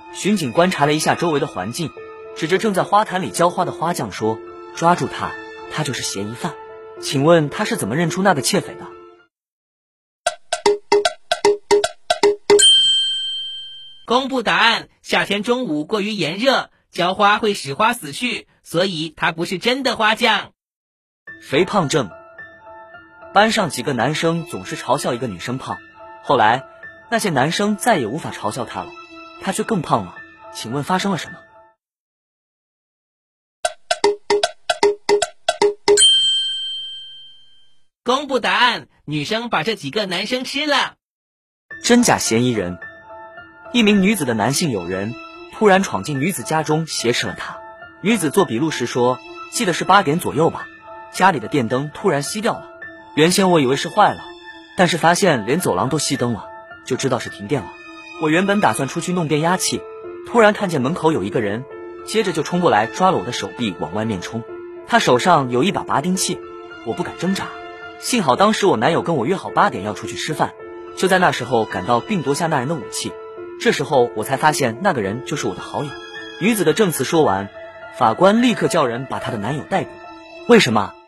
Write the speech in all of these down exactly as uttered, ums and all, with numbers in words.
巡警观察了一下周围的环境，指着正在花坛里浇花的花匠说：“抓住他，他就是嫌疑犯。”请问他是怎么认出那个窃匪的？ 公布答案：夏天中午过于炎热，浇花会使花死去，所以他不是真的花匠。 肥胖症。班上几个男生总是嘲笑一个女生胖，后来那些男生再也无法嘲笑她了，她却更胖了。请问发生了什么？ 公布答案：女生把这几个男生吃了。 真假嫌疑人。一名女子的男性友人突然闯进女子家中挟持了她。女子做笔录时说，记得是八点左右吧，家里的电灯突然熄掉了。原先我以为是坏了，但是发现连走廊都熄灯了，就知道是停电了。我原本打算出去弄变压器，突然看见门口有一个人，接着就冲过来抓了我的手臂往外面冲。他手上有一把拔钉器，我不敢挣扎。幸好当时我男友跟我约好八点要出去吃饭，就在那时候赶到并夺下那人的武器。这时候我才发现那个人就是我的好友。女子的证词说完，法官立刻叫人把她的男友逮捕。为什么？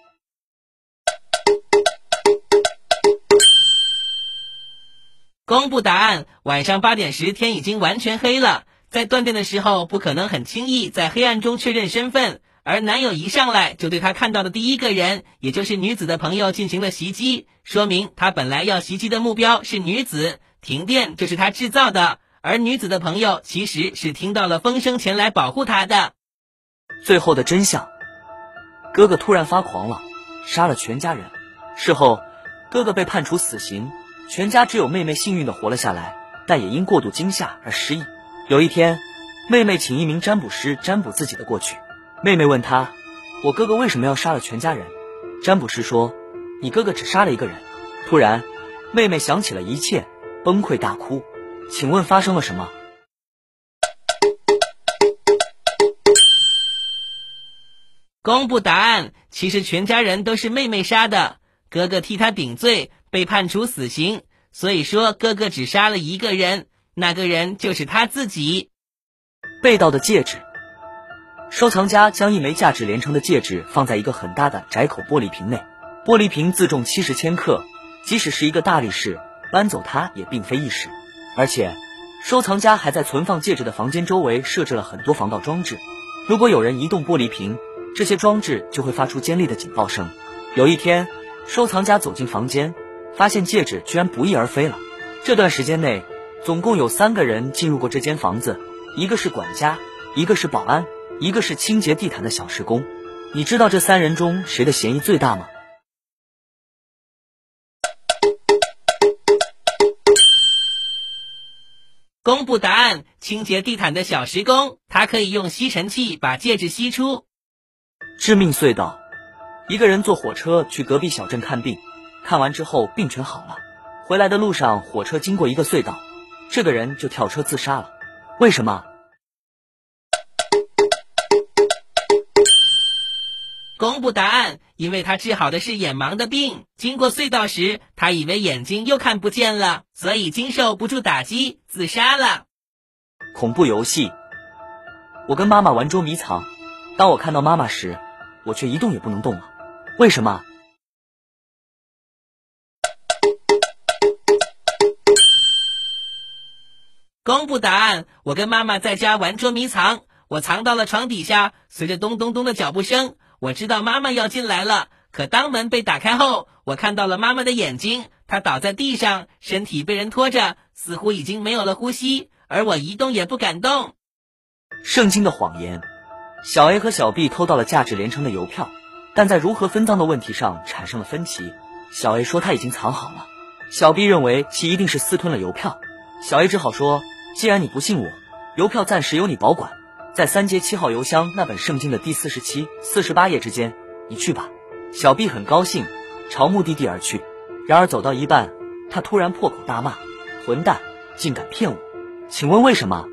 公布答案：晚上八点时天已经完全黑了，在断电的时候不可能很轻易在黑暗中确认身份，而男友一上来就对他看到的第一个人，也就是女子的朋友进行了袭击，说明他本来要袭击的目标是女子，停电就是他制造的，而女子的朋友其实是听到了风声前来保护他的。 最后的真相，哥哥突然发狂了，杀了全家人。事后哥哥被判处死刑，全家只有妹妹幸运地活了下来，但也因过度惊吓而失忆。有一天，妹妹请一名占卜师占卜自己的过去。妹妹问他：“我哥哥为什么要杀了全家人？”占卜师说：“你哥哥只杀了一个人。”突然，妹妹想起了一切，崩溃大哭。请问发生了什么？ 公布答案：其实全家人都是妹妹杀的，哥哥替他顶罪，被判处死刑，所以说哥哥只杀了一个人，那个人就是他自己。 被盗的戒指。收藏家将一枚价值连城的戒指放在一个很大的窄口玻璃瓶内，玻璃瓶自重七十千克，即使是一个大力士搬走它也并非易事。而且收藏家还在存放戒指的房间周围设置了很多防盗装置，如果有人移动玻璃瓶，这些装置就会发出尖利的警报声。有一天，收藏家走进房间，发现戒指居然不翼而飞了。这段时间内，总共有三个人进入过这间房子，一个是管家，一个是保安，一个是清洁地毯的小时工。你知道这三人中谁的嫌疑最大吗？ 公布答案：清洁地毯的小时工，他可以用吸尘器把戒指吸出。 致命隧道。一个人坐火车去隔壁小镇看病，看完之后病全好了，回来的路上火车经过一个隧道，这个人就跳车自杀了。为什么？ 公布答案：因为他治好的是眼盲的病，经过隧道时他以为眼睛又看不见了，所以经受不住打击自杀了。 恐怖游戏。我跟妈妈玩捉迷藏，当我看到妈妈时，我却一动也不能动了。为什么？ 公布答案：我跟妈妈在家玩捉迷藏，我藏到了床底下，随着咚咚咚的脚步声，我知道妈妈要进来了，可当门被打开后，我看到了妈妈的眼睛，她倒在地上，身体被人拖着，似乎已经没有了呼吸，而我一动也不敢动。 圣经的谎言。小 A 和小 B 偷到了价值连城的邮票，但在如何分赃的问题上产生了分歧。小 A 说他已经藏好了，小 B 认为其一定是私吞了邮票。小 A 只好说，既然你不信我，邮票暂时由你保管，在三街七号邮箱那本圣经的第四十七、四十八页之间，你去吧。小 B 很高兴，朝目的地而去。然而走到一半，他突然破口大骂：“混蛋，竟敢骗我！请问为什么？”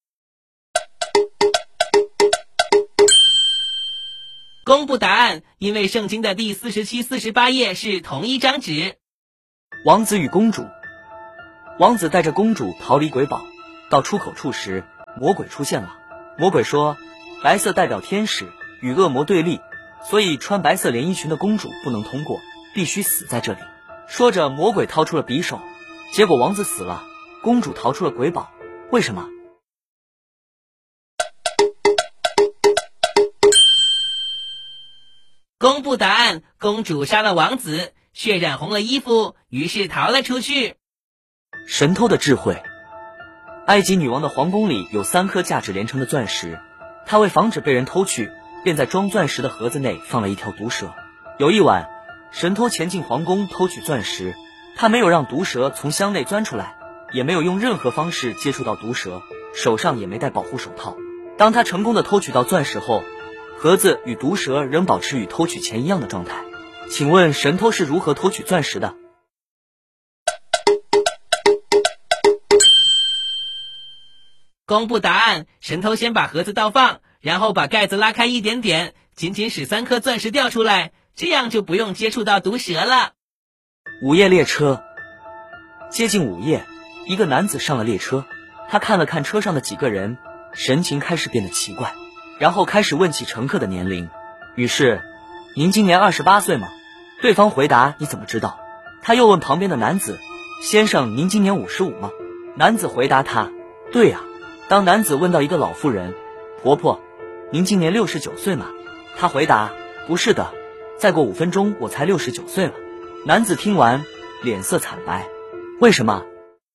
公布答案：因为圣经的第四十七、四十八页是同一张纸。 王子与公主。王子带着公主逃离鬼堡，到出口处时， 魔鬼出现了。魔鬼说，白色代表天使，与恶魔对立，所以穿白色连衣裙的公主不能通过，必须死在这里。说着，魔鬼掏出了匕首，结果王子死了，公主逃出了鬼堡。为什么？ 公布答案，公主杀了王子，血染红了衣服，于是逃了出去。 神偷的智慧。埃及女王的皇宫里有三颗价值连城的钻石，她为防止被人偷去，便在装钻石的盒子内放了一条毒蛇。有一晚，神偷前进皇宫偷取钻石，他没有让毒蛇从箱内钻出来，也没有用任何方式接触到毒蛇，手上也没戴保护手套。当他成功的偷取到钻石后，盒子与毒蛇仍保持与偷取前一样的状态。请问神偷是如何偷取钻石的？ 公布答案，神偷先把盒子倒放，然后把盖子拉开一点点，仅仅使三颗钻石掉出来，这样就不用接触到毒蛇了。 午夜列车。接近午夜，一个男子上了列车，他看了看车上的几个人，神情开始变得奇怪，然后开始问起乘客的年龄。于是，您今年二十八岁吗？对方回答，你怎么知道？他又问旁边的男子，先生，您今年五十五吗？男子回答他，对啊。当男子问到一个老妇人，婆婆，您今年六十九岁吗？她回答，不是的，再过五分钟我才六十九岁了。男子听完，脸色惨白，为什么？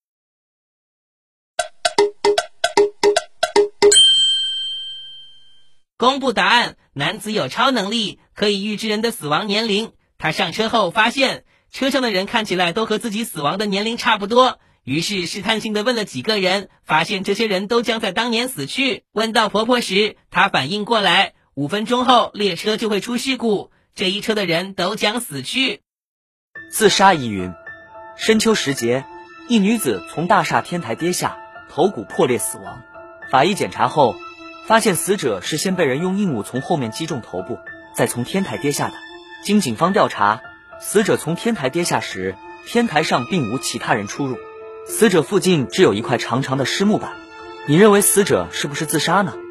公布答案，男子有超能力，可以预知人的死亡年龄。他上车后发现，车上的人看起来都和自己死亡的年龄差不多。于是试探性地问了几个人，发现这些人都将在当年死去。问到婆婆时，她反应过来，五分钟后列车就会出事故，这一车的人都将死去。 自杀疑云。深秋时节，一女子从大厦天台跌下，头骨破裂死亡。法医检查后发现，死者是先被人用硬物从后面击中头部，再从天台跌下的。经警方调查，死者从天台跌下时，天台上并无其他人出入，死者附近只有一块长长的湿木板。你认为死者是不是自杀呢？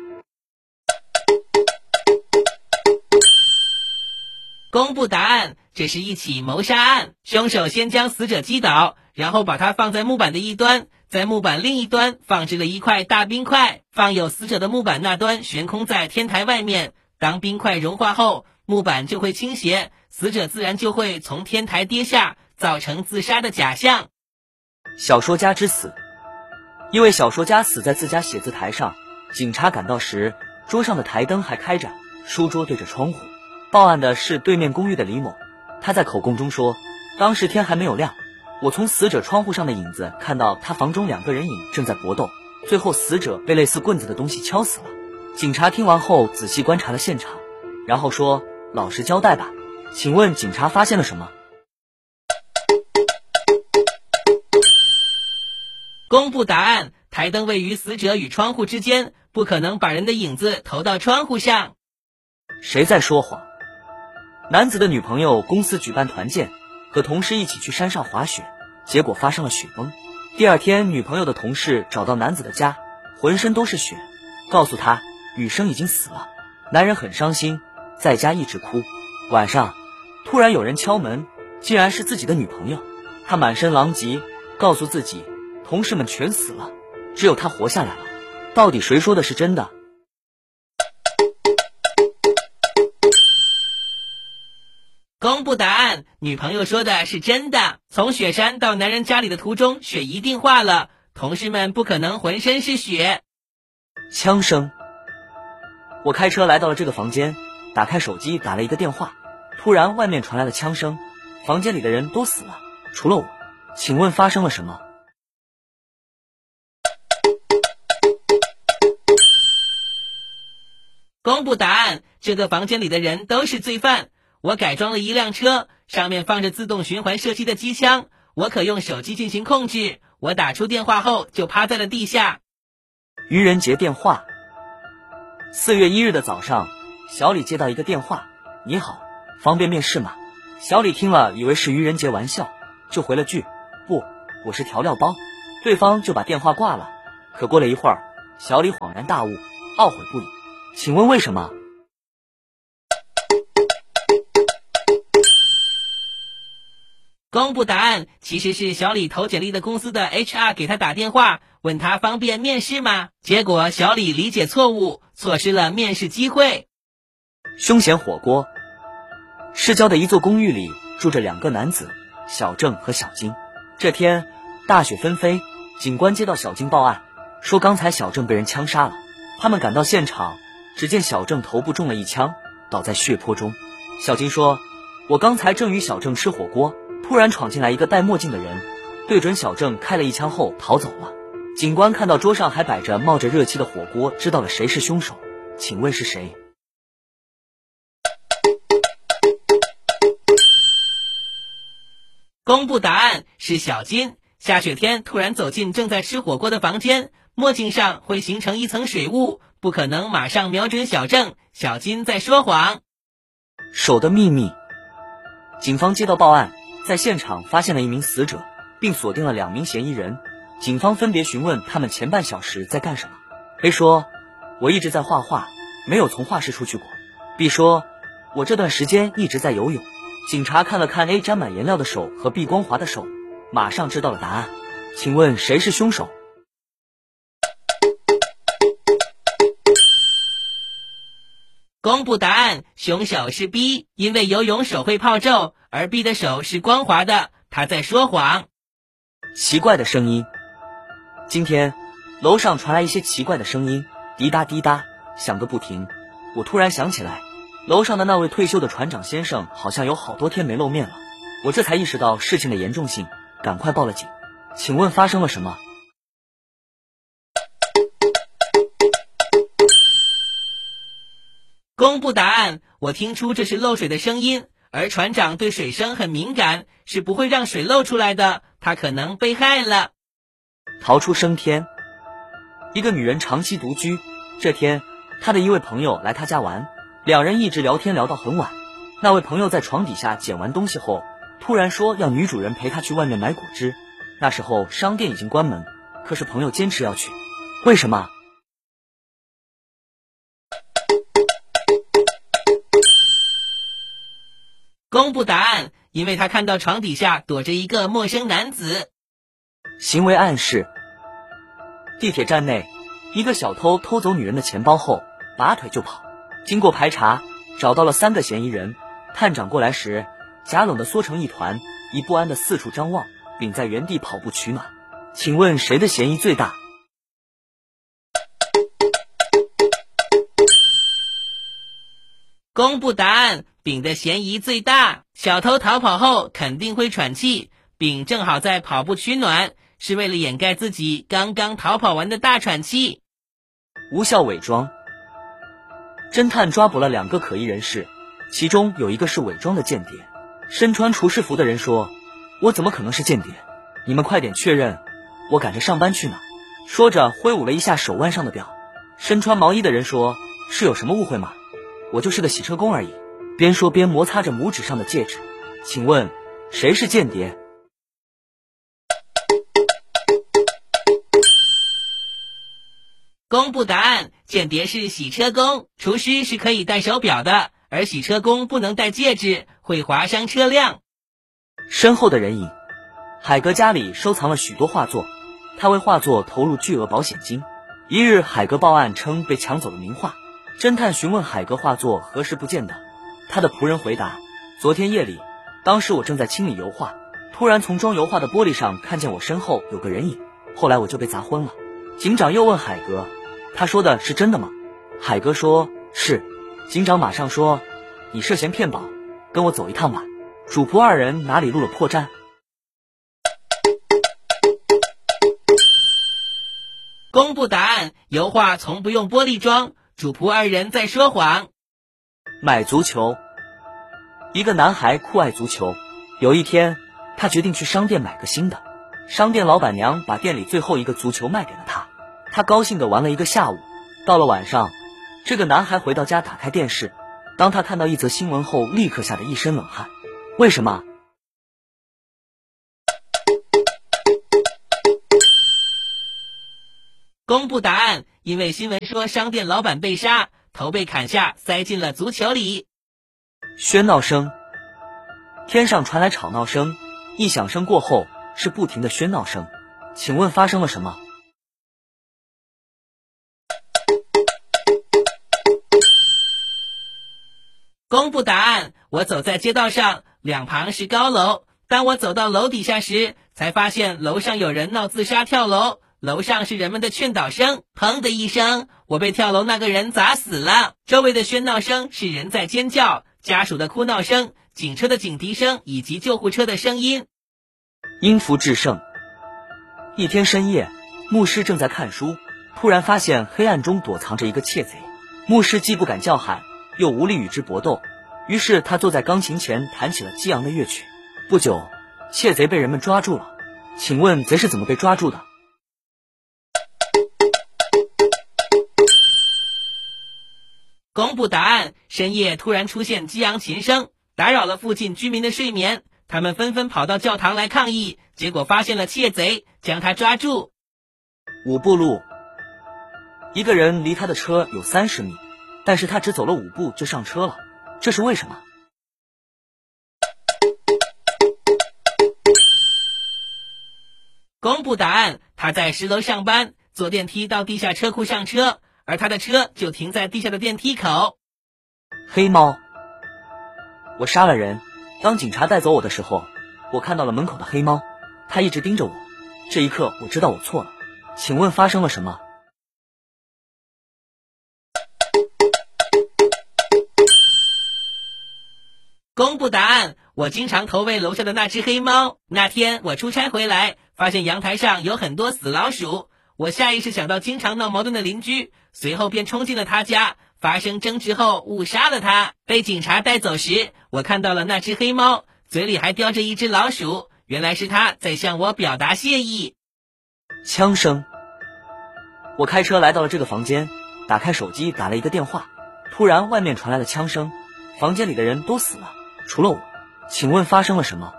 公布答案，这是一起谋杀案。凶手先将死者击倒，然后把他放在木板的一端，在木板另一端放置了一块大冰块，放有死者的木板那端悬空在天台外面。当冰块融化后，木板就会倾斜，死者自然就会从天台跌下，造成自杀的假象。 小说家之死。一位小说家死在自家写字台上，警察赶到时，桌上的台灯还开着，书桌对着窗户。报案的是对面公寓的李某，他在口供中说，当时天还没有亮，我从死者窗户上的影子看到他房中两个人影正在搏斗，最后死者被类似棍子的东西敲死了。警察听完后仔细观察了现场，然后说，老实交代吧，请问警察发现了什么？ 公布答案，台灯位于死者与窗户之间，不可能把人的影子投到窗户上。 谁在说谎？男子的女朋友公司举办团建，和同事一起去山上滑雪，结果发生了雪崩。第二天，女朋友的同事找到男子的家，浑身都是血，告诉他女生已经死了。男人很伤心，在家一直哭。晚上突然有人敲门，竟然是自己的女朋友。他满身狼藉，告诉自己同事们全死了，只有他活下来了。到底谁说的是真的？ 公布答案，女朋友说的是真的。从雪山到男人家里的途中，雪一定化了，同事们不可能浑身是血。 枪声。我开车来到了这个房间，打开手机打了一个电话，突然外面传来了枪声，房间里的人都死了，除了我。请问发生了什么？ 公布答案，这个房间里的人都是罪犯。我改装了一辆车，上面放着自动循环射击的机枪，我可用手机进行控制。我打出电话后就趴在了地下。 愚人节电话。四月一日的早上，小李接到一个电话，你好，方便面试吗？小李听了以为是愚人节玩笑，就回了句，不，我是调料包。对方就把电话挂了。可过了一会儿， 小李恍然大悟，懊悔不已。请问为什么？ 公布答案，其实是小李投简历的公司的 H R 给他打电话，问他方便面试吗？结果小李理解错误，错失了面试机会。 凶嫌火锅。市郊的一座公寓里住着两个男子，小郑和小金。这天大雪纷飞，警官接到小金报案，说刚才小郑被人枪杀了。他们赶到现场，只见小郑头部中了一枪，倒在血泊中。小金说，我刚才正与小郑吃火锅，突然闯进来一个戴墨镜的人，对准小郑开了一枪后逃走了。警官看到桌上还摆着冒着热气的火锅，知道了谁是凶手。请问是谁？ 公布答案，是小金。下雪天突然走进正在吃火锅的房间，墨镜上会形成一层水雾，不可能马上瞄准小郑。小金在说谎。 手的秘密。警方接到报案，在现场发现了一名死者，并锁定了两名嫌疑人。警方分别询问他们前半小时在干什么。A 说，我一直在画画，没有从画室出去过。 B 说，我这段时间一直在游泳。警察看了看 A 沾满颜料的手和 B 光滑的手，马上知道了答案。请问谁是凶手？ 公布答案，凶手是 B， 因为游泳手会泡皱，而 B 的手是光滑的，他在说谎。 奇怪的声音。今天楼上传来一些奇怪的声音，滴答滴答响个不停。我突然想起来，楼上的那位退休的船长先生好像有好多天没露面了。我这才意识到事情的严重性，赶快报了警。请问发生了什么？ 公布答案，我听出这是漏水的声音，而船长对水声很敏感，是不会让水漏出来的，他可能被害了。 逃出升天。一个女人长期独居，这天她的一位朋友来她家玩，两人一直聊天聊到很晚。那位朋友在床底下捡完东西后，突然说要女主人陪他去外面买果汁。那时候商店已经关门，可是朋友坚持要去。为什么？ 公布答案，因为他看到床底下躲着一个陌生男子。 行为暗示。地铁站内，一个小偷偷走女人的钱包后拔腿就跑，经过排查找到了三个嫌疑人。探长过来时，假冷的缩成一团，一不安的四处张望，并在原地跑步取暖。请问谁的嫌疑最大？ 公布答案，丙的嫌疑最大。小偷逃跑后肯定会喘气，丙正好在跑步取暖，是为了掩盖自己刚刚逃跑完的大喘气。 无效伪装。侦探抓捕了两个可疑人士，其中有一个是伪装的间谍。身穿厨师服的人说，我怎么可能是间谍？你们快点确认，我赶着上班去呢。说着挥舞了一下手腕上的表。身穿毛衣的人说，是有什么误会吗？我就是个洗车工而已。边说边摩擦着拇指上的戒指。请问谁是间谍？ 公布答案，间谍是洗车工，厨师是可以戴手表的，而洗车工不能戴戒指，会划伤车辆。 身后的人影。海格家里收藏了许多画作，他为画作投入巨额保险金。一日，海格报案称被抢走了名画。侦探询问海格画作何时不见的，他的仆人回答，昨天夜里，当时我正在清理油画，突然从装油画的玻璃上看见我身后有个人影，后来我就被砸昏了。警长又问海格，他说的是真的吗？海格说是。警长马上说，你涉嫌骗保，跟我走一趟吧。主仆二人哪里露了破绽？ 公布答案，油画从不用玻璃装，主仆二人在说谎。 买足球。一个男孩酷爱足球，有一天他决定去商店买个新的。商店老板娘把店里最后一个足球卖给了他，他高兴地玩了一个下午。到了晚上，这个男孩回到家打开电视，当他看到一则新闻后，立刻吓得一身冷汗。为什么？ 公布答案， 因为新闻说商店老板被杀，头被砍下，塞进了足球里。 喧闹声，天上传来吵闹声，一响声过后是不停的喧闹声，请问发生了什么？ 公布答案，我走在街道上，两旁是高楼。当我走到楼底下时，才发现楼上有人闹自杀跳楼，楼上是人们的劝导声。砰的一声，我被跳楼那个人砸死了。周围的喧闹声是人在尖叫，家属的哭闹声，警车的警笛声以及救护车的声音。 因福制胜。一天深夜，牧师正在看书，突然发现黑暗中躲藏着一个窃贼。牧师既不敢叫喊，又无力与之搏斗，于是他坐在钢琴前弹起了激昂的乐曲。不久，窃贼被人们抓住了。请问贼是怎么被抓住的？ 公布答案，深夜突然出现激昂琴声，打扰了附近居民的睡眠，他们纷纷跑到教堂来抗议，结果发现了窃贼，将他抓住。 五步路，一个人离他的车有三十米，但是他只走了五步就上车了，这是为什么？ 公布答案，他在十楼上班，坐电梯到地下车库上车，而他的车就停在地下的电梯口。 黑猫，我杀了人，当警察带走我的时候，我看到了门口的黑猫，它一直盯着我，这一刻我知道我错了，请问发生了什么？ 公布答案，我经常投喂楼下的那只黑猫。那天我出差回来，发现阳台上有很多死老鼠，我下意识想到经常闹矛盾的邻居，随后便冲进了他家，发生争执后误杀了他。被警察带走时，我看到了那只黑猫，嘴里还叼着一只老鼠，原来是他在向我表达谢意。 枪声，我开车来到了这个房间，打开手机打了一个电话，突然外面传来了枪声，房间里的人都死了，除了我，请问发生了什么？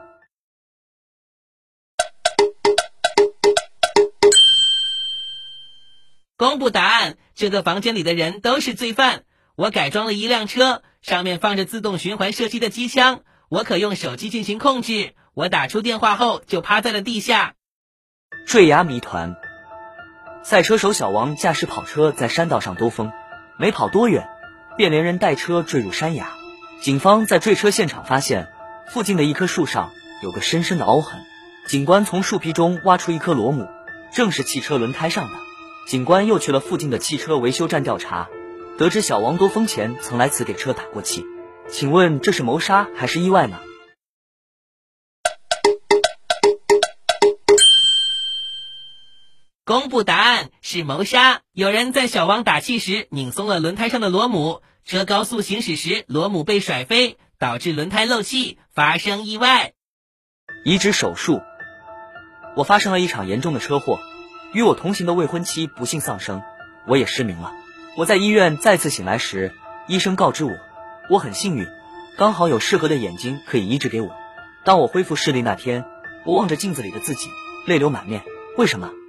公布答案，这个房间里的人都是罪犯。我改装了一辆车，上面放着自动循环射击的机枪，我可用手机进行控制。我打出电话后就趴在了地下。 坠崖谜团，赛车手小王驾驶跑车在山道上兜风，没跑多远，便连人带车坠入山崖。警方在坠车现场发现，附近的一棵树上有个深深的凹痕。警官从树皮中挖出一颗螺母，正是汽车轮胎上的。警官又去了附近的汽车维修站调查，得知小王兜风前曾来此给车打过气。请问这是谋杀还是意外呢？ 公布答案，是谋杀。有人在小王打气时拧松了轮胎上的螺母，车高速行驶时螺母被甩飞，导致轮胎漏气，发生意外。 移植手术，我发生了一场严重的车祸，与我同行的未婚妻不幸丧生，我也失明了。我在医院再次醒来时，医生告知我，我很幸运，刚好有适合的眼睛可以移植给我。当我恢复视力那天，我望着镜子里的自己，泪流满面。为什么？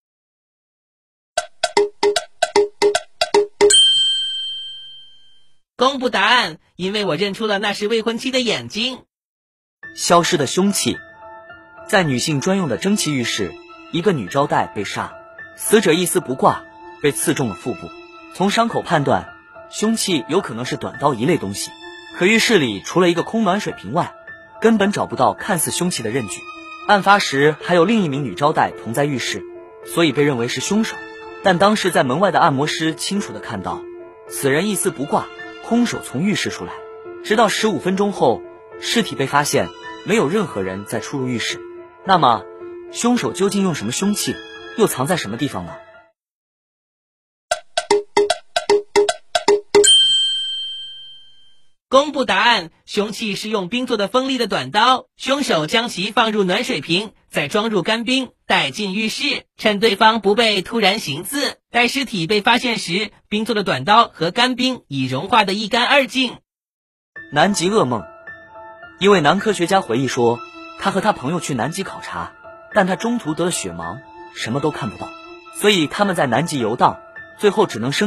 公布答案，因为我认出了那是未婚妻的眼睛。 消失的凶器，在女性专用的蒸汽浴室，一个女招待被杀，死者一丝不挂，被刺中了腹部。从伤口判断，凶器有可能是短刀一类东西。可浴室里除了一个空暖水瓶外，根本找不到看似凶器的刃具。案发时还有另一名女招待同在浴室，所以被认为是凶手。但当时在门外的按摩师清楚地看到，此人一丝不挂，空手从浴室出来。直到十五分钟后，尸体被发现，没有任何人再出入浴室。那么，凶手究竟用什么凶器，又藏在什么地方呢？ 公布答案，凶器是用冰做的锋利的短刀，凶手将其放入暖水瓶，再装入干冰，带进浴室，趁对方不备突然行刺。待尸体被发现时，冰做的短刀和干冰已融化得一干二净。 南极噩梦，一位男科学家回忆说，他和他朋友去南极考察，但他中途得了血盲，什么都看不到，所以他们在南极游荡， 最后只能生